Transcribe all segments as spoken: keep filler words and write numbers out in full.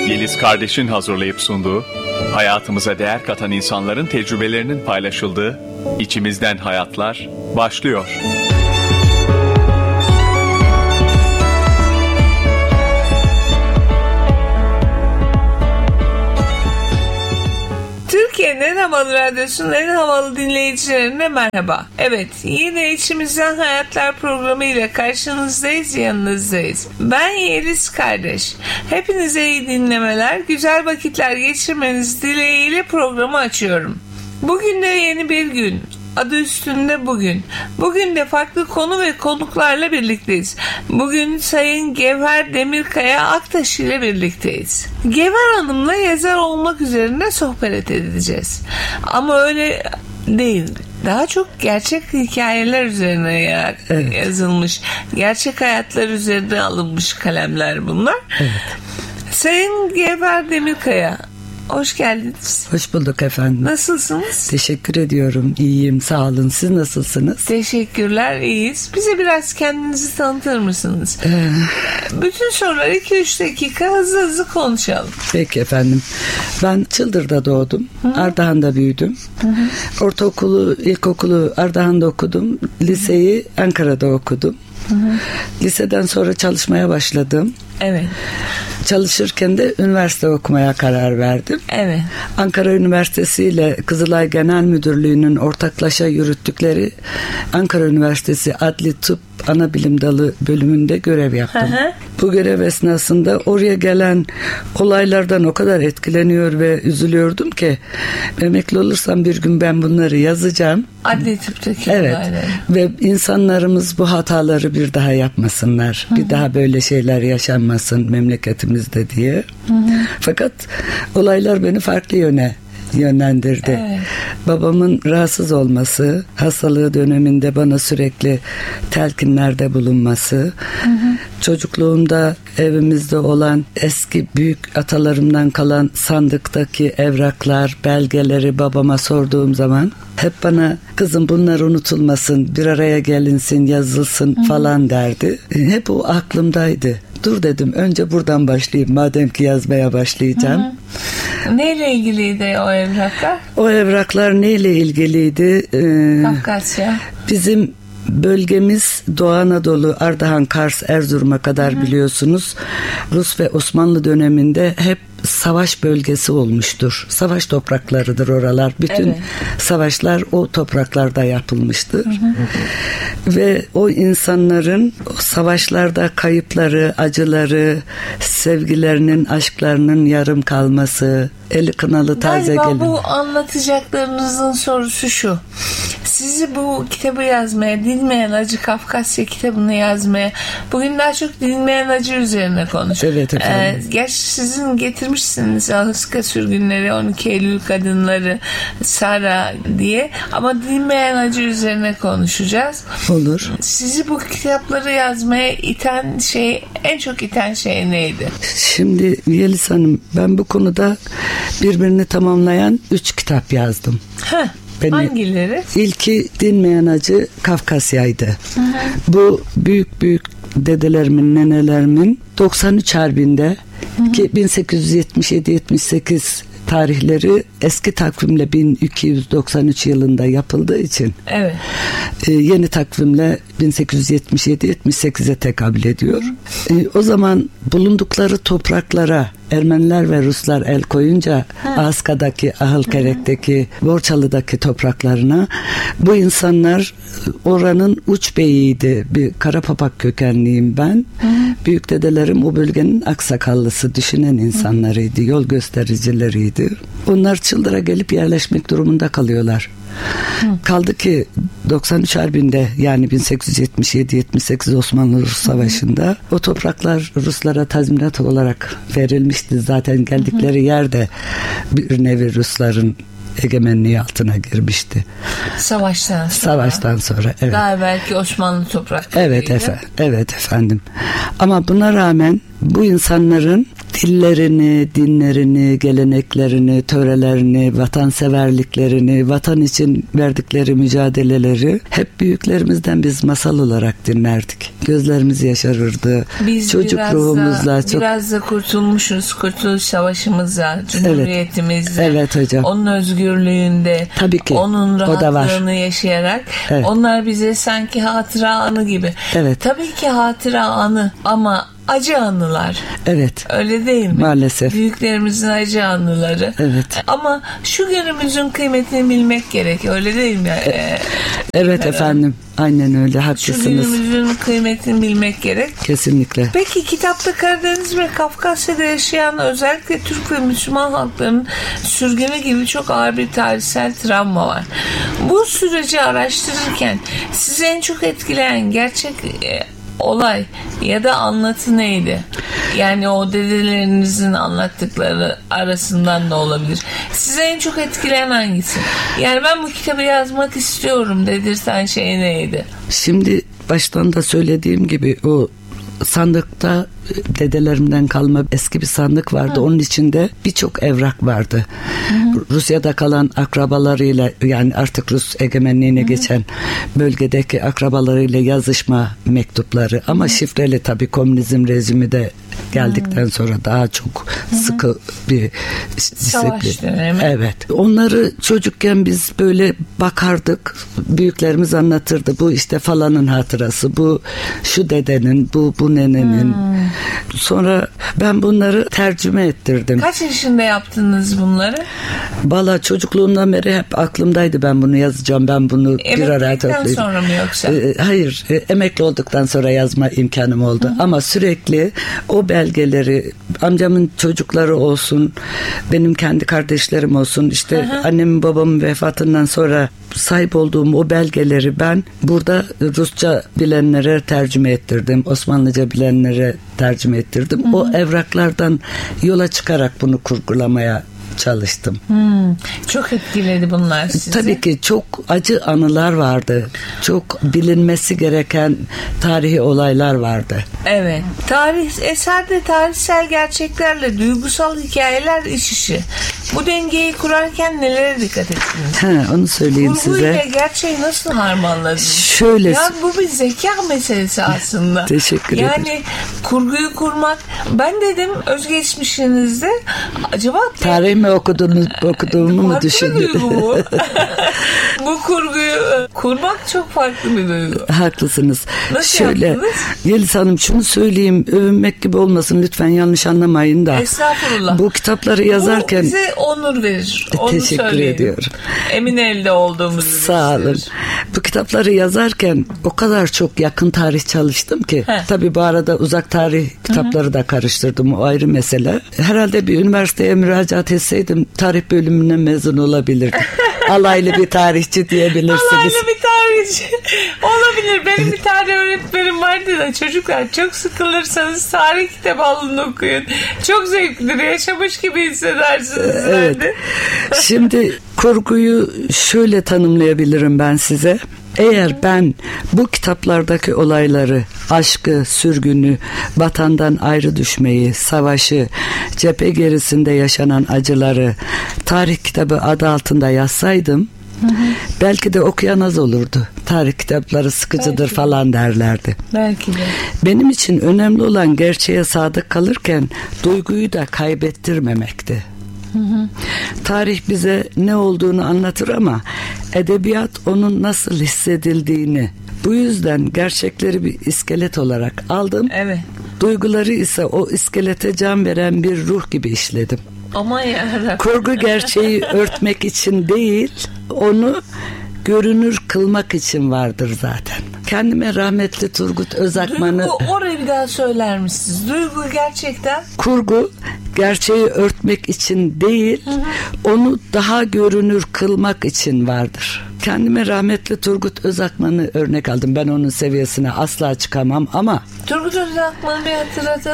Yeliz kardeşin hazırlayıp sunduğu, hayatımıza değer katan insanların tecrübelerinin paylaşıldığı İçimizden Hayatlar başlıyor. Türkiye'nin en havalı radyosunun en havalı dinleyicilerine merhaba. Evet, yine İçimizden Hayatlar programı ile karşınızdayız, yanınızdayız. Ben Yeliz kardeş. Hepinize iyi dinlemeler, güzel vakitler geçirmeniz dileğiyle programı açıyorum. Bugün de yeni bir gün. Adı üstünde bugün. Bugün de farklı konu ve konuklarla birlikteyiz. Bugün Sayın Gevher Demirkaya Aktaş ile birlikteyiz. Gevher Hanım'la yazar olmak üzerine sohbet edeceğiz. Ama öyle değil. Daha çok gerçek hikayeler üzerine ya, evet. yazılmış. Gerçek hayatlar üzerine alınmış kalemler bunlar. Evet. Sayın Gevher Demirkaya, hoş geldiniz. Hoş bulduk efendim. Nasılsınız? Teşekkür ediyorum. İyiyim, sağ olun. Siz nasılsınız? Teşekkürler, iyiyiz. Bize biraz kendinizi tanıtır mısınız? Ee... Bütün soruları iki üç dakika hızlı hızlı konuşalım. Peki efendim. Ben Çıldır'da doğdum. Hı-hı. Ardahan'da büyüdüm. Hı-hı. Ortaokulu, ilkokulu Ardahan'da okudum. Liseyi Ankara'da okudum. Hı-hı. Liseden sonra çalışmaya başladım. Evet. Çalışırken de üniversite okumaya karar verdim. Evet. Ankara Üniversitesi ile Kızılay Genel Müdürlüğü'nün ortaklaşa yürüttükleri Ankara Üniversitesi Adli Tıp Anabilim Dalı bölümünde görev yaptım. Hı hı. Bu görev esnasında oraya gelen olaylardan o kadar etkileniyor ve üzülüyordum ki emekli olursam bir gün ben bunları yazacağım. Adli tıptaki evet. olayları. Ve insanlarımız bu hataları bir daha yapmasınlar. Hı hı. Bir daha böyle şeyler yaşanmasın memleketimizde diye. Hı hı. Fakat olaylar beni farklı yöne yönlendirdi. Evet. Babamın rahatsız olması, hastalığı döneminde bana sürekli telkinlerde bulunması, hı hı. çocukluğumda evimizde olan eski büyük atalarımdan kalan sandıktaki evraklar, belgeleri babama sorduğum zaman hep bana kızım bunlar unutulmasın, bir araya gelinsin, yazılsın, hı hı. falan derdi. Hep o aklımdaydı. Dur dedim, önce buradan başlayayım madem ki yazmaya başlayacağım. Hı hı. Neyle ilgiliydi o evraklar? O evraklar neyle ilgiliydi? Ee, Kafkasya. Bizim bölgemiz Doğu Anadolu, Ardahan, Kars, Erzurum'a kadar, hı hı. biliyorsunuz. Rus ve Osmanlı döneminde hep savaş bölgesi olmuştur. Savaş topraklarıdır oralar. Bütün evet. savaşlar o topraklarda yapılmıştır. Hı hı. Ve o insanların o savaşlarda kayıpları, acıları, sevgilerinin, aşklarının yarım kalması, eli kınalı taze Galiba gelin. Bu anlatacaklarınızın sorusu şu. Sizi bu kitabı yazmaya, Dinmeyen Acı Kafkasya kitabını yazmaya, bugün daha çok Dinmeyen Acı üzerine konuşuyoruz. Evet efendim. Ee, gerçi sizin getirmişsiniz Alaska sürgünleri, on iki Eylül kadınları, Sara diye, ama Dinmeyen Acı üzerine konuşacağız. Olur. Sizi bu kitapları yazmaya iten şey, en çok iten şey neydi? Şimdi Yeliz Hanım, ben bu konuda birbirini tamamlayan üç kitap yazdım. Heh. Beni, Hangileri? İlki Dinmeyen Acı Kafkasya'ydı. Hı hı. Bu büyük büyük dedelerimin, nenelerimin doksan üç Harbi'nde, hı hı. ki bin sekiz yüz yetmiş yedi yetmiş sekiz tarihleri eski takvimle bin iki yüz doksan üç yılında yapıldığı için, evet. e, yeni takvimle bin sekiz yüz yetmiş yedi yetmiş sekize tekabül ediyor. E, o zaman bulundukları topraklara Ermeniler ve Ruslar el koyunca, ha. Aska'daki, Ahılkerek'teki, Borçalı'daki topraklarına, bu insanlar oranın uç beyiydi. Bir Karapapak kökenliyim ben. Hı. Büyük dedelerim o bölgenin aksakallısı, düşünen insanlarıydı, hı. yol göstericileriydi. Onlar Çıldır'a gelip yerleşmek durumunda kalıyorlar. Hı. Kaldı ki doksan üç Harbi'nde, yani bin sekiz yüz yetmiş yedi yetmiş sekiz Osmanlı-Rus Savaşı'nda, hı. o topraklar Ruslara tazminat olarak verilmişti. Zaten geldikleri, hı. yerde bir nevi Rusların egemenliği altına girmişti. Savaştan sonra. Savaştan sonra, evet. Daha belki Osmanlı toprakları. Evet efendim. Evet efendim. Ama buna rağmen bu insanların dillerini, dinlerini, geleneklerini, törelerini, vatanseverliklerini, vatan için verdikleri mücadeleleri hep büyüklerimizden biz masal olarak dinlerdik. Gözlerimiz yaşarırdı. Biz Çocuk biraz ruhumuzla da, çok... biraz da kurtulmuşuz. Kurtuluş Savaşımızla, Cumhuriyetimizle. Evet hocam. Onun özgürlüğünde, tabii ki. onun O da var. rahatlığını yaşayarak. Evet. Onlar bize sanki hatıra anı gibi. Evet. Tabii ki hatıra anı ama acı anılar. Evet. Öyle değil mi? Maalesef. Büyüklerimizin acı anıları. Evet. Ama şu günümüzün kıymetini bilmek gerek. Öyle değil mi? Ee, evet efendim. Aynen öyle. Şu Haklısınız. günümüzün kıymetini bilmek gerek. Kesinlikle. Peki kitapta Karadeniz ve Kafkasya'da yaşayan özellikle Türk ve Müslüman halkların sürgünü gibi çok ağır bir tarihsel travma var. Bu süreci araştırırken sizi en çok etkileyen gerçek e, olay ya da anlatı neydi? Yani o dedelerinizin anlattıkları arasından da olabilir. Size en çok etkileyen hangisi? Yani ben bu kitabı yazmak istiyorum dedirten şey neydi? Şimdi baştan da söylediğim gibi o sandıkta dedelerimden kalma eski bir sandık vardı. Hı. Onun içinde birçok evrak vardı. Hı hı. Rusya'da kalan akrabalarıyla, yani artık Rus egemenliğine hı hı. geçen bölgedeki akrabalarıyla yazışma mektupları, ama hı hı. şifreli tabii, komünizm rejimi de geldikten sonra daha çok hı hı. sıkı bir disiplin. Evet. Onları çocukken biz böyle bakardık. Büyüklerimiz anlatırdı. Bu işte falanın hatırası. Bu şu dedenin, bu bu nenenin. Hmm. Sonra ben bunları tercüme ettirdim. Kaç yaşında yaptınız bunları? Valla çocukluğumdan beri hep aklımdaydı, ben bunu yazacağım, ben bunu bir araya toplayayım. Emeklilikten sonra mı yoksa? Ee, hayır, e, emekli olduktan sonra yazma imkanım oldu. Hı-hı. Ama sürekli o belgeleri, amcamın çocukları olsun, benim kendi kardeşlerim olsun, işte Hı-hı. annemin babamın vefatından sonra sahip olduğum o belgeleri ben burada Rusça bilenlere tercüme ettirdim. Osmanlıca bilenlere tercüme ettirdim. Hı-hı. O evraklardan yola çıkarak bunu kurgulamaya çalıştım. Hmm, çok etkiledi bunlar sizi. Tabii ki çok acı anılar vardı. Çok bilinmesi gereken tarihi olaylar vardı. Evet. Tarih, eserde tarihsel gerçeklerle duygusal hikayeler iç içe. Bu dengeyi kurarken nelere dikkat ettiniz? He, onu söyleyeyim size. Kurguyla gerçeği nasıl harmanladınız? Şöyle. Ya bu bir zeka meselesi aslında. Teşekkür ederim. Yani kurguyu kurmak. Ben dedim özgeçmişinizde acaba tarih mi okudunuz, okuduğumu mu düşündünüz? Bu. Bu kurguyu kurmak çok farklı bir duygu. Haklısınız. Nasıl Şöyle, yaptınız? Yeliz Hanım, şunu söyleyeyim, övünmek gibi olmasın lütfen, yanlış anlamayın da. Estağfurullah. Bu kitapları yazarken bu bize onur verir. Onu teşekkür söyleyeyim. ediyorum. Emin elde olduğumuzu sağ olun. Bu kitapları yazarken o kadar çok yakın tarih çalıştım ki. Heh. Tabii bu arada uzak tarih kitapları Hı-hı. da karıştırdım, o ayrı mesele. Herhalde bir üniversiteye müracaat etseydim tarih bölümüne mezun olabilirdim. Alaylı bir tarihçi diyebilirsiniz. Alaylı bir tarihçi olabilir. Benim bir tarih öğretmenim vardı da, çocuklar çok sıkılırsanız tarih kitabı alın okuyun. Çok zevklidir. Yaşamış gibi hissedersiniz. Evet. Şimdi kurguyu şöyle tanımlayabilirim ben size. Eğer ben bu kitaplardaki olayları, aşkı, sürgünü, vatandan ayrı düşmeyi, savaşı, cephe gerisinde yaşanan acıları tarih kitabı adı altında yazsaydım, hı hı. belki de okuyan az olurdu. Tarih kitapları sıkıcıdır belki falan derlerdi. Belki de. Benim için önemli olan gerçeğe sadık kalırken duyguyu da kaybettirmemekti. Hı hı. Tarih bize ne olduğunu anlatır ama edebiyat onun nasıl hissedildiğini. Bu yüzden gerçekleri bir iskelet olarak aldım. Evet. Duyguları ise o iskelete can veren bir ruh gibi işledim. Aman yarabbim. Kurgu gerçeği örtmek için değil, onu görünür kılmak için vardır zaten. Kendime rahmetli Turgut Özakman'ı... Duygu, orayı bir daha söyler misiniz? Duygu gerçekten... Kurgu gerçeği örtmek için değil, hı hı. onu daha görünür kılmak için vardır. Kendime rahmetli Turgut Özakman'ı örnek aldım. Ben onun seviyesine asla çıkamam ama... Turgut Özakman'ı bir hatırlatalım.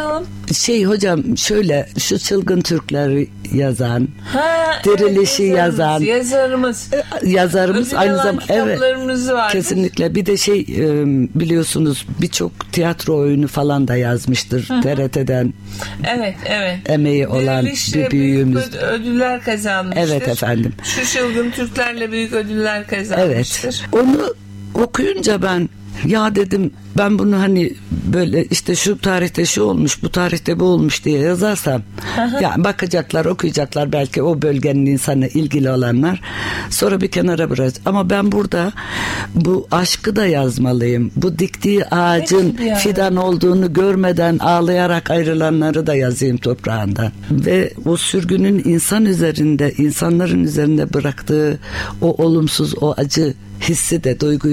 Şey hocam şöyle şu çılgın Türkleri yazan, Ha, dirilişi evet, yazan yazarımız. yazarımız Ödül aynı alan zamanda evet kitaplarımız var. kesinlikle bir de şey e, biliyorsunuz birçok tiyatro oyunu falan da yazmıştır. T R T'den Evet, evet. emeği olan Dirilişle bir büyüğümüz. büyük öd- ödüller kazanmıştır. Evet efendim. Şu çılgın Türklerle büyük ödüller kazanmıştır. Evet. Onu okuyunca ben ya dedim ben bunu hani böyle işte şu tarihte şu olmuş bu tarihte bu olmuş diye yazarsam ya bakacaklar okuyacaklar belki o bölgenin insanı ilgili olanlar sonra bir kenara bırak ama ben burada bu aşkı da yazmalıyım, bu diktiği ağacın Evet, yani. fidan olduğunu görmeden ağlayarak ayrılanları da yazayım toprağından ve o sürgünün insan üzerinde insanların üzerinde bıraktığı o olumsuz o acı hissi de duyguyu